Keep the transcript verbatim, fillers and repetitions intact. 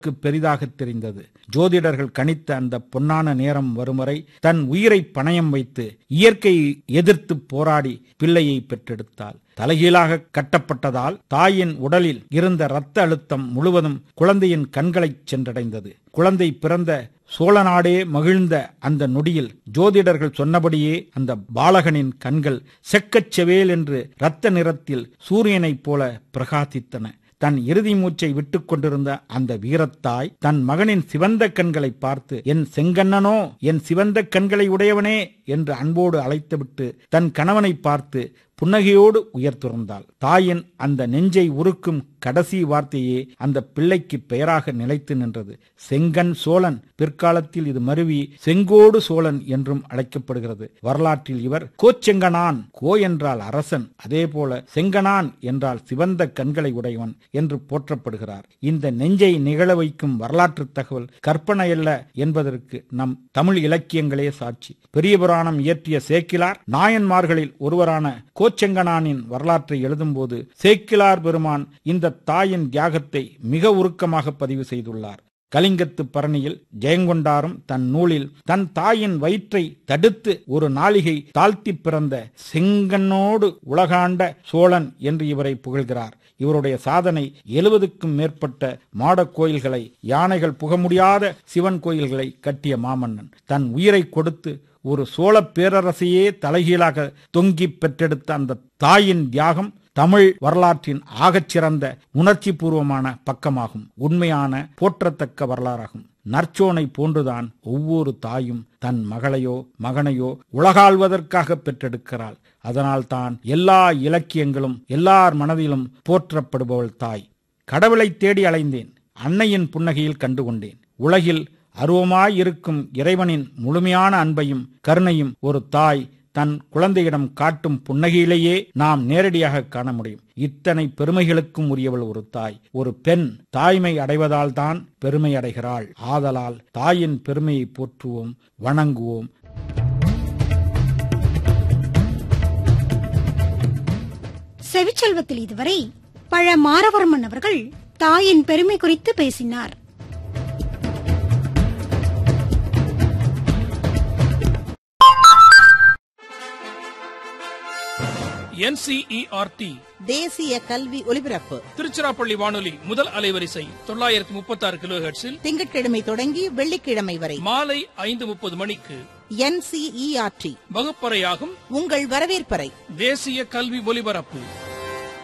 பெரிதாக தெரிந்தது. ஜோதிடர்கள் கணித்த அந்த பொன்னான நேரம் வரும் வரை தன் உயிரை பணயம் வைத்து இயற்கையை எதிர்த்து போராடி பிள்ளையை பெற்றெடுத்தாள். தலைகீழாக கட்டப்பட்டதால் தாயின் உடலில் இருந்த இரத்த அழுத்தம் முழுவதும் குழந்தையின் கண்களை சென்றடைந்தது. குழந்தை பிறந்த சோழநாடே மகிழ்ந்த அந்த நொடியில் ஜோதிடர்கள் சொன்னபடியே அந்த பாலகனின் கண்கள் செக்கச் செவேல் என்று இரத்த நிறத்தில் சூரியனைப் போல பிரகாசித்தன. தன் இறுதி மூச்சை விட்டுக் கொண்டிருந்த அந்த வீரத்தாய் தன் மகனின் சிவந்த கண்களை பார்த்து, என் செங்கண்ணனோ, என் சிவந்த கண்களை உடையவனே என்று அன்போடு அழைத்துவிட்டு தன் கணவனை பார்த்து புன்னகையோடு உயர்த்துறந்தாள். தாயின் அந்த நெஞ்சை உருக்கும் கடைசி வார்த்தையே அந்த பிள்ளைக்கு பெயராக நிலைத்து நின்றது. செங்கன் சோழன். பிற்காலத்தில் இது மருவி செங்கோடு சோழன் என்றும் அழைக்கப்படுகிறது. வரலாற்றில் இவர் கோச்செங்கனான், கோ என்றால் அரசன், அதே போல செங்கனான் என்றால் சிவந்த கண்களை உடையவன் என்று போற்றப்படுகிறார். இந்த நெஞ்சை நிகழ வைக்கும் வரலாற்று தகவல் கற்பனையல்ல என்பதற்கு நம் தமிழ் இலக்கியங்களே சாட்சி. பெரிய புராணம் இயற்றிய சேக்கிலார் நாயன்மார்களில் ஒருவரான கோச்செங்கனானின் வரலாற்றை எழுதும்போது சேக்கிலார் பெருமான் இந்த தாயின் தியாகத்தை மிக உருக்கமாக பதிவு செய்துள்ளார். கலிங்கத்து பரணியில் ஜெயங்கொண்டாரும் தன் நூலில் தன் தாயின் வயிற்றை தடுத்து ஒரு நாளிகை தாழ்த்தி பிறந்த செங்கன்னோடு உலகாண்ட சோழன் என்று இவரை புகழ்கிறார். இவருடைய சாதனை எழுபதுக்கும் மேற்பட்ட மாட கோயில்களை, யானைகள் புக முடியாத சிவன் கோயில்களை கட்டிய மாமன்னன். தன் உயிரை கொடுத்து ஒரு சோழ பேரரசையே தலைகீழாக தொங்கி பெற்றெடுத்த அந்த தாயின் தியாகம் தமிழ் வரலாற்றின் ஆகச்சிறந்த உணர்ச்சி பூர்வமான பக்கமாகும். உண்மையான போற்றத்தக்க வரலாறாகும். நற்சோனை போன்றுதான் ஒவ்வொரு தாயும் தன் மகளையோ மகனையோ உலகாள்வதற்காக பெற்றெடுக்கிறாள். அதனால் தான் எல்லா இலக்கியங்களும் எல்லார் மனதிலும் போற்றப்படுபவள் தாய். கடவுளை தேடி அலைந்தேன், அன்னையின் புன்னகையில் கண்டுகொண்டேன். உலகில் அருவமாயிருக்கும் இறைவனின் முழுமையான அன்பையும் கருணையும் ஒரு தாய் தன் குழந்தையிடம் காட்டும் புன்னகையிலேயே நாம் நேரடியாக காண முடியும். இத்தனை பெருமைகளுக்கும் உரியவள் ஒரு தாய். ஒரு பெண் தாய்மை அடைவதால் தான் பெருமை அடைகிறாள். ஆதலால் தாயின் பெருமையை போற்றுவோம், வணங்குவோம். செவிச்செல்வத்தில் இதுவரை பழ மாரவர்மன் அவர்கள் தாயின் பெருமை குறித்து பேசினார். N C E R D தேசிய கல்வி ஒலிபரப்பு திருச்சிராப்பள்ளி வானொலி முதல் அலைவரிசை தொள்ளாயிரத்தி முப்பத்தி ஆறு கிலோ ஹெர்ட்ஸில் திங்கட்கிழமை தொடங்கி வெள்ளிக்கிழமை வரை மாலை ஐந்து முப்பது மணிக்கு N C E R D வகுப்பறையாகும் உங்கள் வரவேற்பறை தேசிய கல்வி ஒலிபரப்பு.